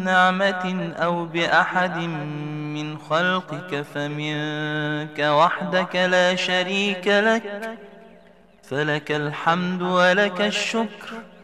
نعمة أو بأحد من خلقك فمنك وحدك لا شريك لك، فلك الحمد ولك الشكر.